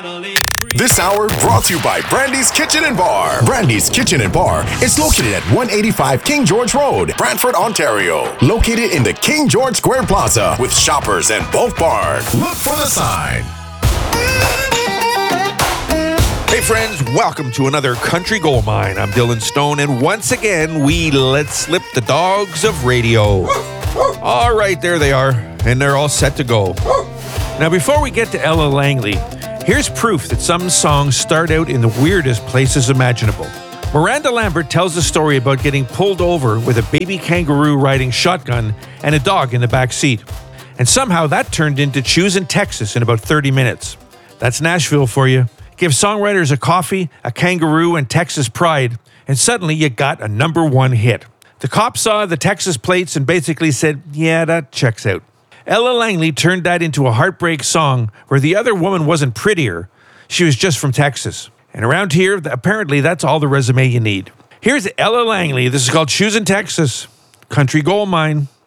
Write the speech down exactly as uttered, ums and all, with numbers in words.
This hour brought to you by Brandy's Kitchen and Bar. Brandy's Kitchen and Bar is located at one eighty-five King George Road, Brantford, Ontario. Located in the King George Square Plaza with Shoppers and Bulk Barn. Look for the sign. Hey friends, welcome to another Country Gold Mine. I'm Dylan Stone, and once again, we let slip the dogs of radio. All right, there they are, and they're all set to go. Now, before we get to Ella Langley, here's proof that some songs start out in the weirdest places imaginable. Miranda Lambert tells a story about getting pulled over with a baby kangaroo riding shotgun and a dog in the back seat. And somehow that turned into Choosin' Texas in about thirty minutes. That's Nashville for you. Give songwriters a coffee, a kangaroo, and Texas pride, and suddenly you got a number one hit. The cop saw the Texas plates and basically said, yeah, that checks out. Ella Langley turned that into a heartbreak song where the other woman wasn't prettier. She was just from Texas. And around here, apparently that's all the resume you need. Here's Ella Langley. This is called Choosin' Texas, Country Gold Mine.